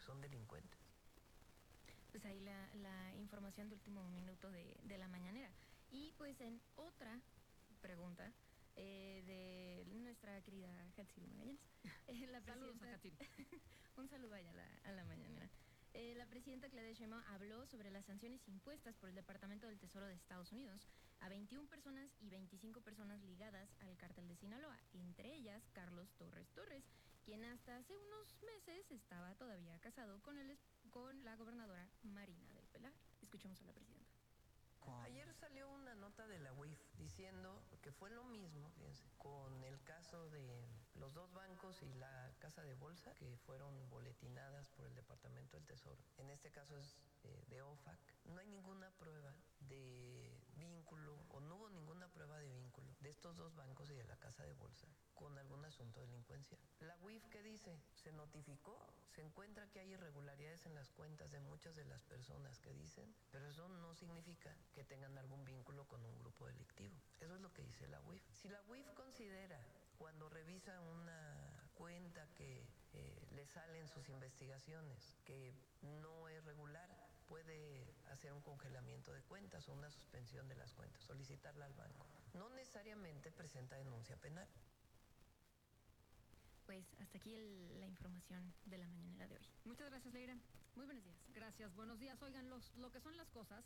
son delincuentes. Pues ahí la información de último minuto de la mañanera. Y pues en otra pregunta de nuestra querida Hatsiri Magallanes. Saludos a Hatsiri. Un saludo allá a la mañanera. La presidenta Claudia Sheinbaum habló sobre las sanciones impuestas por el Departamento del Tesoro de Estados Unidos a 21 personas y 25 personas ligadas al cártel de Sinaloa, entre ellas Carlos Torres Torres, quien hasta hace unos meses estaba todavía casado con la gobernadora Marina del Pilar. Escuchemos a la presidenta. Ayer salió una nota de la UIF diciendo que fue lo mismo, fíjense, con el caso de los dos bancos y la casa de bolsa que fueron boletinadas por el Departamento del Tesoro. En este caso es de OFAC. No hay ninguna prueba de vínculo, o no hubo ninguna prueba de vínculo de estos dos bancos y de la casa de bolsa con algún asunto de delincuencia. La UIF, ¿qué dice? Se notificó, se encuentra que hay irregularidades en las cuentas de muchas de las personas que dicen, pero eso no significa que tengan algún vínculo con un grupo delictivo. Eso es lo que dice la UIF. Si la UIF considera, cuando revisa una cuenta que le salen sus investigaciones, que no es regular, puede hacer un congelamiento de cuentas o una suspensión de las cuentas, solicitarla al banco. No necesariamente presenta denuncia penal. Pues hasta aquí la información de la mañanera de hoy. Muchas gracias, Leira. Muy buenos días. Gracias, buenos días. Oigan, lo que son las cosas.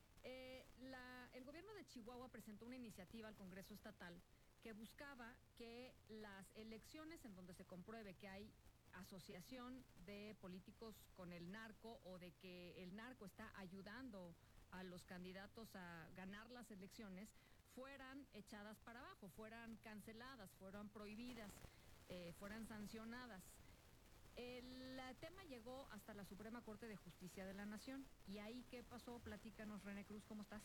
El gobierno de Chihuahua presentó una iniciativa al Congreso Estatal que buscaba que las elecciones en donde se compruebe que hay asociación de políticos con el narco o de que el narco está ayudando a los candidatos a ganar las elecciones, fueran echadas para abajo, fueran canceladas, fueran prohibidas, fueran sancionadas. El tema llegó hasta la Suprema Corte de Justicia de la Nación. ¿Y ahí qué pasó? Platícanos, René Cruz, ¿cómo estás?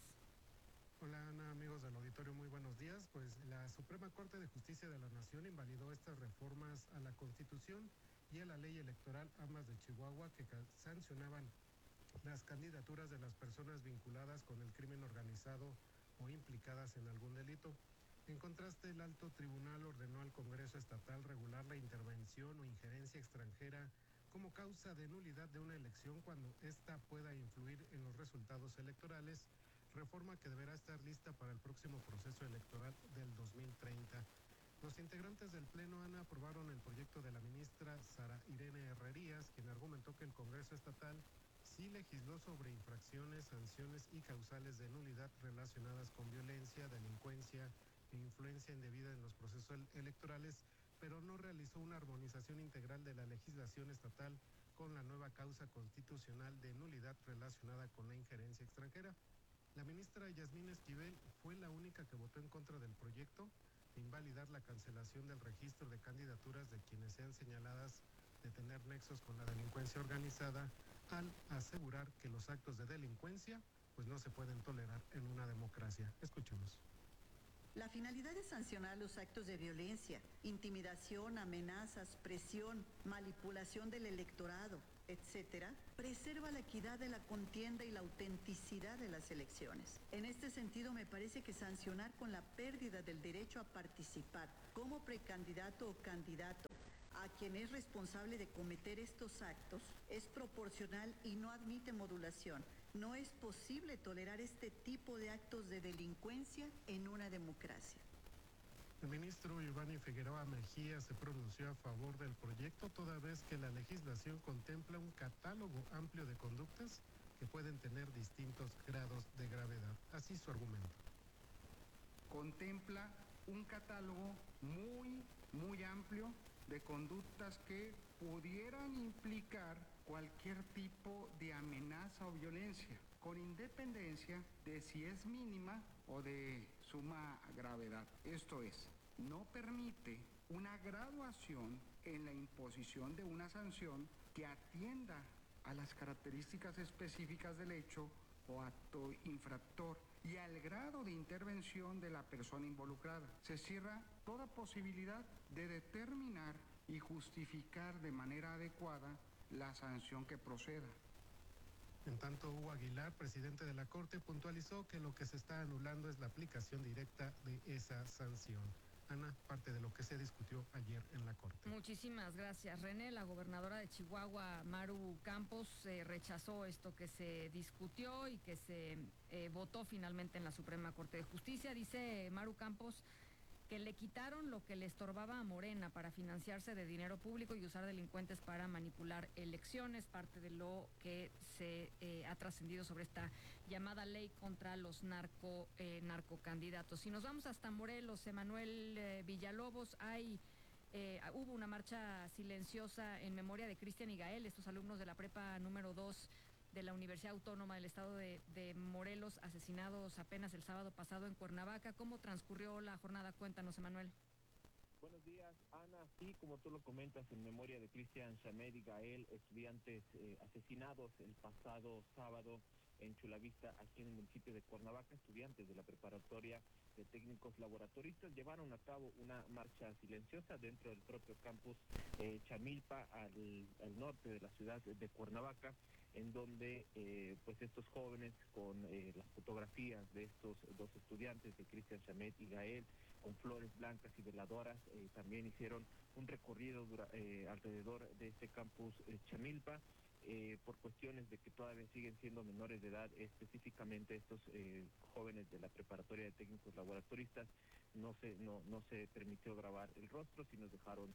Hola Ana, amigos del auditorio, muy buenos días. Pues la Suprema Corte de Justicia de la Nación invalidó estas reformas a la Constitución y a la ley electoral, ambas de Chihuahua, que sancionaban las candidaturas de las personas vinculadas con el crimen organizado o implicadas en algún delito. En contraste, el alto tribunal ordenó al Congreso Estatal regular la intervención o injerencia extranjera como causa de nulidad de una elección cuando ésta pueda influir en los resultados electorales, reforma que deberá estar lista para el próximo proceso electoral del 2030. Los integrantes del Pleno, Ana, aprobaron el proyecto de la ministra Sara Irene Herrerías, quien argumentó que el Congreso Estatal sí legisló sobre infracciones, sanciones y causales de nulidad relacionadas con violencia, delincuencia e influencia indebida en los procesos electorales, pero no realizó una armonización integral de la legislación estatal con la nueva causa constitucional de nulidad relacionada con la injerencia extranjera. La ministra Yasmín Esquivel fue la única que votó en contra del proyecto de invalidar la cancelación del registro de candidaturas de quienes sean señaladas de tener nexos con la delincuencia organizada, al asegurar que los actos de delincuencia pues no se pueden tolerar en una democracia. Escuchemos. La finalidad es sancionar los actos de violencia, intimidación, amenazas, presión, manipulación del electorado, etcétera, preserva la equidad de la contienda y la autenticidad de las elecciones. En este sentido, me parece que sancionar con la pérdida del derecho a participar como precandidato o candidato a quien es responsable de cometer estos actos es proporcional y no admite modulación. No es posible tolerar este tipo de actos de delincuencia en una democracia. El ministro Giovanni Figueroa Mejía se pronunció a favor del proyecto, toda vez que la legislación contempla un catálogo amplio de conductas que pueden tener distintos grados de gravedad. Así su argumento. Contempla un catálogo muy amplio de conductas que pudieran implicar cualquier tipo de amenaza o violencia, con independencia de si es mínima o de suma gravedad. Esto es, no permite una graduación en la imposición de una sanción que atienda a las características específicas del hecho o acto infractor y al grado de intervención de la persona involucrada. Se cierra toda posibilidad de determinar y justificar de manera adecuada la sanción que proceda. En tanto, Hugo Aguilar, presidente de la Corte, puntualizó que lo que se está anulando es la aplicación directa de esa sanción. Ana, parte de lo que se discutió ayer en la Corte. Muchísimas gracias, René. La gobernadora de Chihuahua, Maru Campos, rechazó esto que se discutió y que se votó finalmente en la Suprema Corte de Justicia. Dice Maru Campos que le quitaron lo que le estorbaba a Morena para financiarse de dinero público y usar delincuentes para manipular elecciones, parte de lo que se ha trascendido sobre esta llamada ley contra los narcocandidatos. Si nos vamos hasta Morelos, Emanuel Villalobos, hubo una marcha silenciosa en memoria de Cristian y Gael, estos alumnos de la prepa número 2 de la Universidad Autónoma del Estado de Morelos, asesinados apenas el sábado pasado en Cuernavaca. ¿Cómo transcurrió la jornada? Cuéntanos, Emanuel. Buenos días, Ana. Sí, como tú lo comentas, en memoria de Cristian Shamed y Gael, estudiantes asesinados el pasado sábado en Chulavista, aquí en el municipio de Cuernavaca, estudiantes de la preparatoria de técnicos laboratoristas llevaron a cabo una marcha silenciosa dentro del propio campus Chamilpa, al norte de la ciudad de Cuernavaca, en donde pues estos jóvenes con las fotografías de estos dos estudiantes, de Cristian Shamed y Gael, con flores blancas y veladoras, también hicieron un recorrido alrededor de este campus Chamilpa, por cuestiones de que todavía siguen siendo menores de edad, específicamente estos jóvenes de la preparatoria de técnicos laboratoristas. No se permitió grabar el rostro, sino dejaron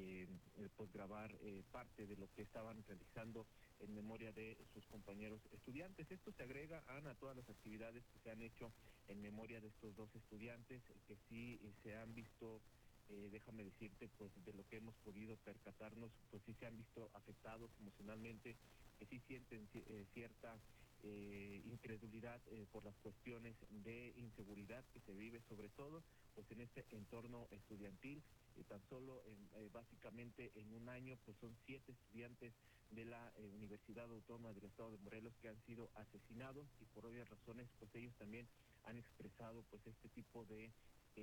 pues grabar parte de lo que estaban realizando en memoria de sus compañeros estudiantes. Esto se agrega, Ana, a todas las actividades que se han hecho en memoria de estos dos estudiantes, que sí se han visto, déjame decirte, pues de lo que hemos podido percatarnos, pues sí se han visto afectados emocionalmente, que sí sienten cierta incredulidad por las cuestiones de inseguridad que se vive, sobre todo pues en este entorno estudiantil. Tan solo básicamente en un año pues son 7 estudiantes de la Universidad Autónoma del Estado de Morelos que han sido asesinados, y por obvias razones pues ellos también han expresado pues este tipo de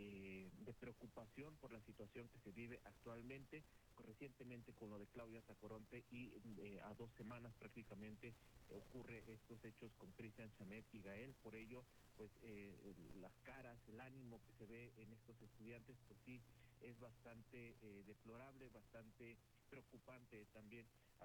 preocupación por la situación que se vive actualmente, recientemente con lo de Claudia Zacoronte, y a 2 semanas prácticamente ocurre estos hechos con Cristian Shamed y Gael. Por ello pues las caras, el ánimo que se ve en estos estudiantes pues sí es bastante deplorable, bastante preocupante también.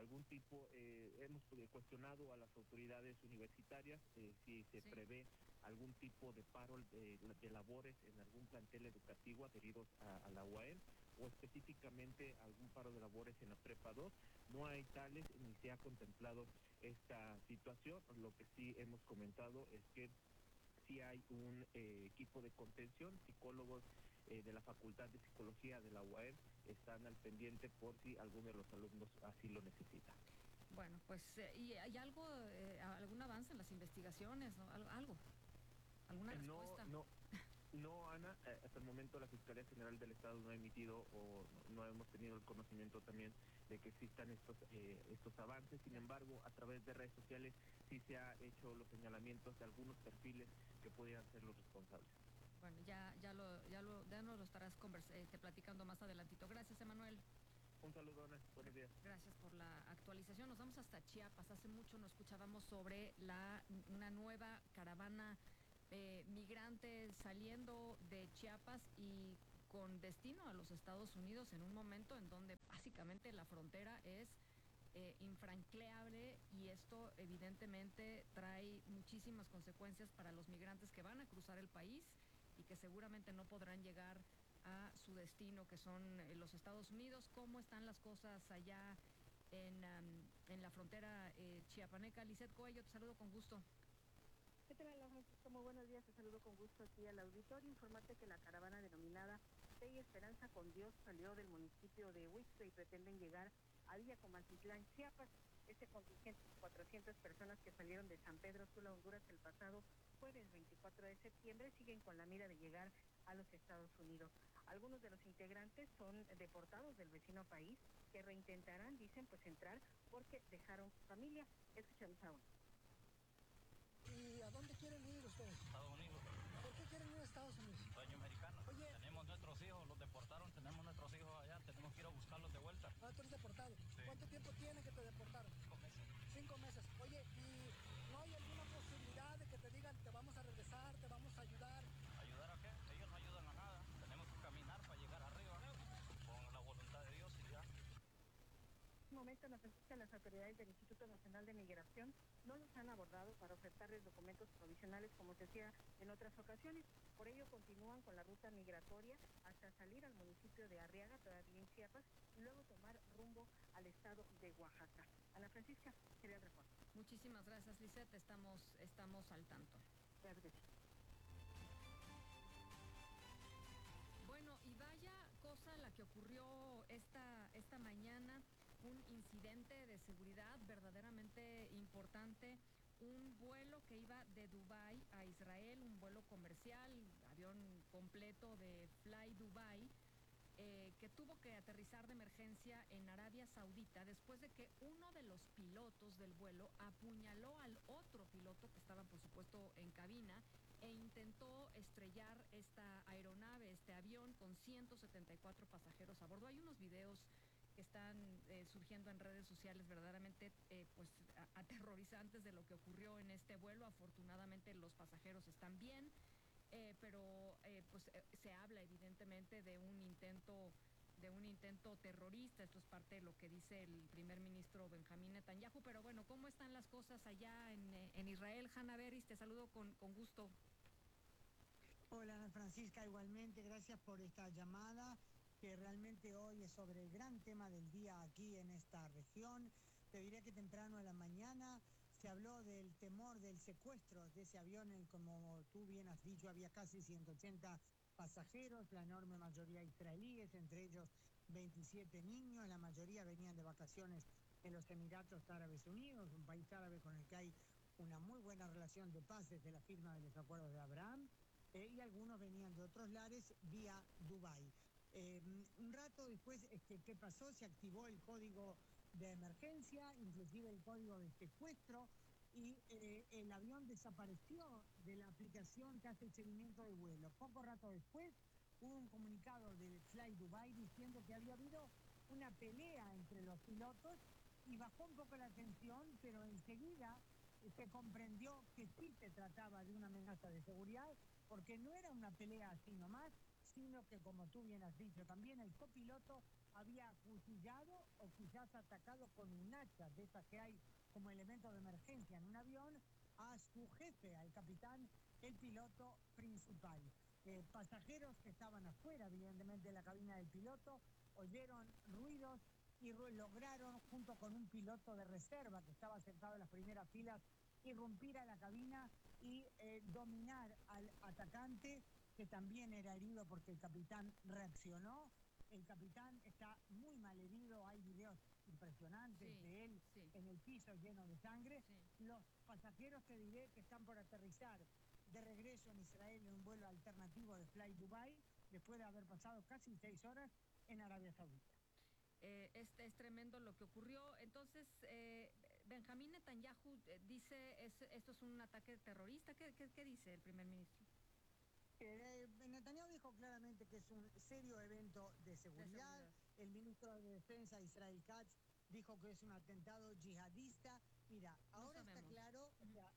Hemos cuestionado a las autoridades universitarias si se prevé algún tipo de paro de labores en algún plantel educativo adheridos a la UAM, o específicamente algún paro de labores en la Prepa 2. No hay tales, ni se ha contemplado esta situación. Lo que sí hemos comentado es que sí hay un equipo de contención, psicólogos de la Facultad de Psicología de la UAM están al pendiente por si alguno de los alumnos así lo necesita. Bueno, pues, ¿y hay algún avance en las investigaciones, ¿no? ¿Alguna respuesta? No, Ana, hasta el momento la Fiscalía General del Estado no ha emitido, o no hemos tenido el conocimiento también de que existan estos avances. Sin embargo, a través de redes sociales sí se ha hecho los señalamientos de algunos perfiles que podrían ser los responsables. Bueno, ya nos lo estarás platicando más adelantito. Gracias, Emanuel. Un saludo, Ana. Buenos días. Gracias por la actualización. Nos vamos hasta Chiapas. Hace mucho no escuchábamos sobre una nueva caravana migrantes saliendo de Chiapas y con destino a los Estados Unidos, en un momento en donde básicamente la frontera es infranqueable, y esto evidentemente trae muchísimas consecuencias para los migrantes que van a cruzar el país y que seguramente no podrán llegar a su destino, que son los Estados Unidos. ¿Cómo están las cosas allá en la frontera chiapaneca? Lisette Coello, te saludo con gusto. ¿Qué tal, Francisco? Muy buenos días, te saludo con gusto aquí al auditorio. Informarte que la caravana denominada Fe y Esperanza con Dios salió del municipio de Huixpe y pretenden llegar a Villacomaltitlán, Chiapas. Este contingente de 400 personas que salieron de San Pedro Sula, Honduras, el pasado jueves 24 de septiembre, siguen con la mira de llegar a los Estados Unidos. Algunos de los integrantes son deportados del vecino país que reintentarán, dicen, pues entrar porque dejaron familia. Escuchamos aún. ¿Y a dónde quieren ir ustedes? Estados Unidos. ¿Por qué quieren ir a Estados Unidos? Sueño americano. Oye. Tenemos nuestros hijos, los deportaron, tenemos nuestros hijos allá, tenemos que ir a buscarlos de vuelta. Ah, tú eres deportado. Sí. ¿Cuánto tiempo tiene que te deportaron? 5 meses. 5 meses. Oye, ¿y no hay alguna posibilidad de que te digan, te vamos a regresar, te vamos a ayudar? ¿Ayudar a qué? Ellos no ayudan a nada. Tenemos que caminar comentan que las autoridades del Instituto Nacional de Migración no los han abordado para ofertarles documentos provisionales como se hacía en otras ocasiones. Por ello continúan con la ruta migratoria hasta salir al municipio de Arriaga, todavía en Chiapas, y luego tomar rumbo al estado de Oaxaca. Ana Francisca, sería el reporte. Muchísimas gracias, Lisette. Estamos al tanto. Claro que sí. Bueno, y vaya cosa la que ocurrió esta mañana, un incidente de seguridad verdaderamente importante, un vuelo que iba de Dubái a Israel, un vuelo comercial, avión completo de Fly Dubai, que tuvo que aterrizar de emergencia en Arabia Saudita después de que uno de los pilotos del vuelo apuñaló al otro piloto que estaba, por supuesto, en cabina e intentó estrellar esta aeronave, este avión con 174 pasajeros a bordo. Hay unos videos que están surgiendo en redes sociales verdaderamente aterrorizantes de lo que ocurrió en este vuelo. Afortunadamente los pasajeros están bien. Pero se habla evidentemente de un intento terrorista. Esto es parte de lo que dice el primer ministro Benjamín Netanyahu. Pero bueno, ¿cómo están las cosas allá en Israel? Hanna Beris, te saludo con gusto. Hola, Ana Francisca, igualmente, gracias por esta llamada, que realmente hoy es sobre el gran tema del día aquí en esta región. Te diré que temprano a la mañana se habló del temor del secuestro de ese avión, como tú bien has dicho, había casi 180 pasajeros, la enorme mayoría israelíes, entre ellos 27 niños, la mayoría venían de vacaciones en los Emiratos Árabes Unidos, un país árabe con el que hay una muy buena relación de paz desde la firma de los acuerdos de Abraham, y algunos venían de otros lares vía Dubái. Un rato después, ¿qué pasó? Se activó el código de emergencia, inclusive el código de secuestro, y el avión desapareció de la aplicación que hace el seguimiento de vuelo. Poco rato después hubo un comunicado del Fly Dubai diciendo que había habido una pelea entre los pilotos y bajó un poco la tensión, pero enseguida se comprendió que sí se trataba de una amenaza de seguridad, porque no era una pelea así nomás, sino que, como tú bien has dicho también, el copiloto había acuchillado o quizás atacado con un hacha, de esas que hay como elemento de emergencia en un avión, a su jefe, al capitán, el piloto principal. Pasajeros que estaban afuera, evidentemente, de la cabina del piloto, oyeron ruidos y lograron, junto con un piloto de reserva que estaba sentado en las primeras filas, irrumpir a la cabina y dominar al atacante, que también era herido porque el capitán reaccionó. El capitán está muy mal herido, hay videos impresionantes de él en el piso lleno de sangre. Los pasajeros, te diré, que están por aterrizar de regreso en Israel en un vuelo alternativo de Fly Dubai, después de haber pasado casi 6 horas en Arabia Saudita. Es tremendo lo que ocurrió. Entonces, Benjamín Netanyahu dice, esto es un ataque terrorista. ¿Qué dice el primer ministro? Netanyahu dijo claramente que es un serio evento de seguridad. El ministro de Defensa, Israel Katz, dijo que es un atentado yihadista. Mira, ahora está claro,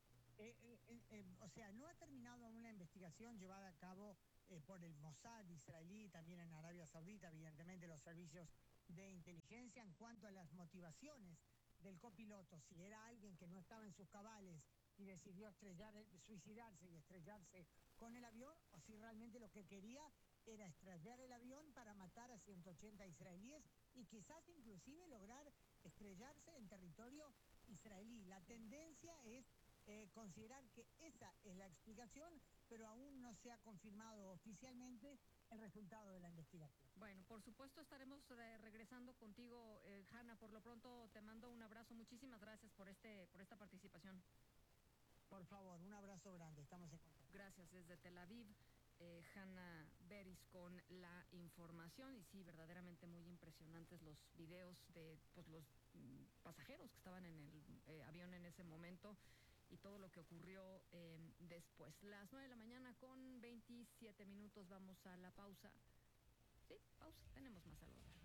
no ha terminado aún la investigación llevada a cabo por el Mossad israelí, también en Arabia Saudita, evidentemente los servicios de inteligencia, en cuanto a las motivaciones del copiloto, si era alguien que no estaba en sus cabales y decidió suicidarse y estrellarse con el avión, o si realmente lo que quería era estrellar el avión para matar a 180 israelíes y quizás inclusive lograr estrellarse en territorio israelí. La tendencia es considerar que esa es la explicación, pero aún no se ha confirmado oficialmente el resultado de la investigación. Bueno, por supuesto estaremos regresando contigo, Hanna. Por lo pronto te mando un abrazo. Muchísimas gracias por esta participación. Por favor, un abrazo grande. Estamos en contacto. Gracias desde Tel Aviv, Hanna Beris con la información. Y sí, verdaderamente muy impresionantes los videos de los pasajeros que estaban en el avión en ese momento y todo lo que ocurrió después. Las 9 de la mañana con 27 minutos, vamos a la pausa. Sí, pausa, tenemos más a lo largo.